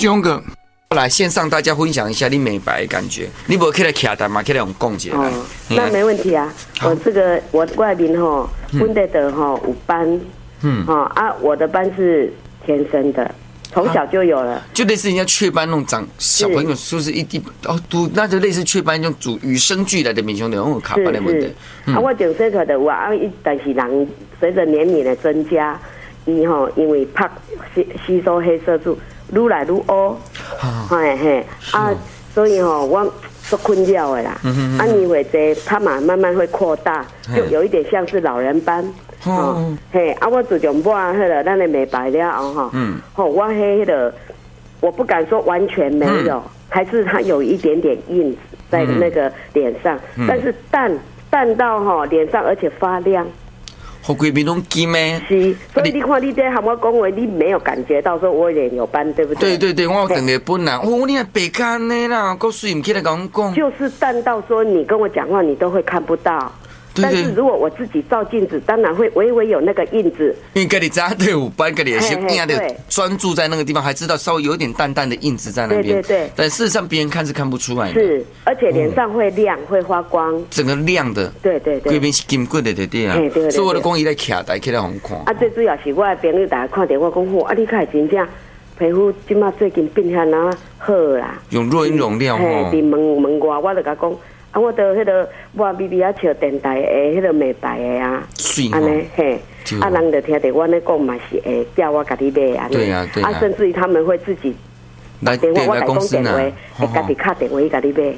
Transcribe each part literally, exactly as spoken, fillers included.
中个。来线上大家分享一下你美白的感觉，你不起来徛单嘛？起来用讲解。哦， 那没问题啊。我这个我外面吼，温的的吼有斑，嗯，哈啊，我的斑是天生的，从小就有了， 就类似人家雀斑那种长小朋友，就是一滴哦，都那就类似雀斑那种主与生俱来的面兄弟，有卡斑的问题。 啊，我整生出来的我啊，但是人随着年龄的增加，伊吼因为拍吸吸收黑色素。愈来愈乌，嘿嘿啊，所以吼、喔，我都困扰的啦。嗯、啊，年岁这它嘛慢慢会扩大，就有一点像是老人斑。哦，喔、嘿啊，我自从抹迄个咱的美白了后哈，嗯，吼、喔，我迄个我不敢说完全没有，嗯、还是它有一点点印子在那个脸上，嗯、但是淡淡到哈、喔、脸上，而且发亮。 好规面拢金诶， 是，所以你看你在和我讲话，你没有感觉到说我脸有斑，对不对？ 对对对，我等下本来，哦，你还白干呢啦，够水唔起来跟我讲， 就是淡到说你跟我讲话，你都会看不到。对对，但是如果我自己照镜子，当然会微微有那个印子。 因为跟你扎对五斑，跟你的心硬的专注在那个地方，还知道稍微有点淡淡的印子在那边。对对对。但事实上别人看是看不出来的。是， 而且脸上会亮，嗯、会发光， 整个亮的。对对对。这边是金贵的对对啊。对对对。所以我的讲伊在徛台起来红看。 啊，最主要是我的朋友大家看到我讲好，啊，你看真正皮肤今麦最近变遐哪好啦。 用润容量哦。 嘿，问问我，我就甲讲。啊，我到迄个我 B B 啊，笑电台的迄个美白的啊，安尼嘿，啊，人就听到我咧讲嘛是会叫我家己买安尼，对啊对啊，啊，甚至于他们会自己打电话，我打讲电话，会家己敲电话去家己买。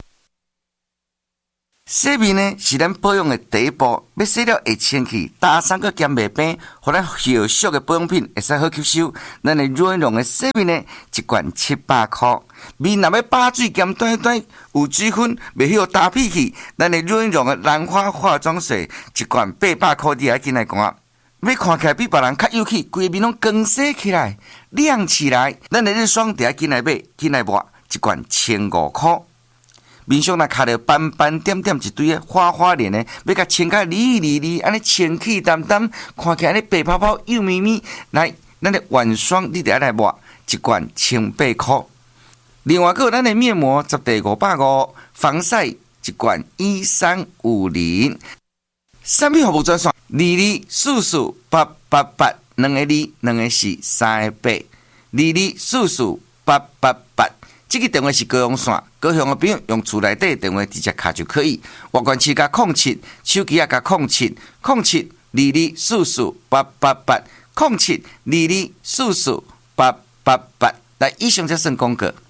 洗面呢是咱保养的第一步，要洗了会清气，打散个兼袂平，互咱后续的保养品会使好吸收。咱的软绒的洗面呢，一罐七百块。面若要把水兼短短有水分，袂晓打屁去，咱的软绒的兰花化妆水一罐八百块，你还进来讲，要看起来比别人较有气，规面拢光洗起来、亮起来。咱的日霜就要进来买，进来抹一罐千五块。面上若卡着斑斑点点一堆的花花脸的，要甲清甲哩哩哩，安尼清气淡淡，看起来安尼白泡泡幼咪咪。来，咱的晚霜你得来抹一罐千八块。另外，还有咱的面膜十地五百五，防晒一罐一三五零。产品服务专线二二四四八八八，两个二，两个四，三个八，二二四四八八八。这个电话是高雄线，高雄的朋友用厝内底电话直接卡就可以。外关市加空七，手机也加空七，空七二二四四八八八，空七二二四四八八八。来，以上就算广告。